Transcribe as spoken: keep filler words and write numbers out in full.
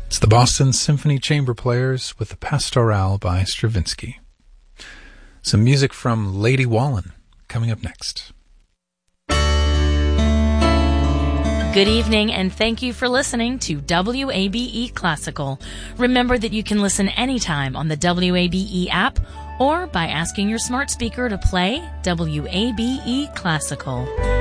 It's the Boston Symphony Chamber Players with the Pastorale by Stravinsky. Some music from Lady Wallen coming up next. Good evening, and thank you for listening to W A B E Classical. Remember that you can listen anytime on the W A B E app or by asking your smart speaker to play W A B E Classical.